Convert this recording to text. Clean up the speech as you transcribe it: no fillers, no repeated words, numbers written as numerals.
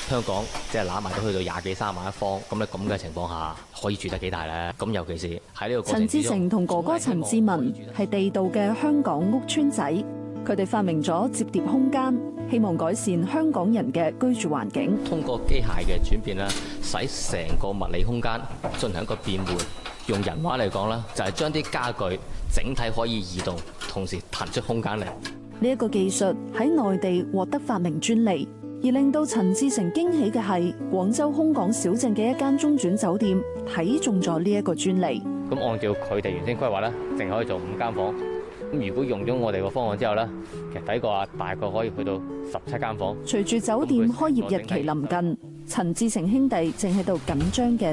香港即係攬埋都去到20幾30萬一方，咁咧咁嘅情況下，可以住得幾大咧？咁尤其是喺呢個過程之中， 陳志成同哥哥陳志文係地道嘅香港屋邨仔，佢哋發明咗摺疊空間，希望改善香港人嘅居住環境。 通過機械嘅轉變啦，使成個物理空間進行一個變換。用人話嚟講啦，就係將啲家具整體可以移動，同時騰出空間嚟。 呢一個技術喺內地獲得發明專利，而令到陳志成驚喜嘅係，廣州空港小鎮嘅一間中轉酒店睇中咗呢一個專利。 咁按照佢哋原先規劃咧，淨可以做5間房。咁如果用咗我哋個方案之後咧，其實睇過大概可以去到17間房。 隨住酒店開業日期臨近，陳志成兄弟正喺度緊張嘅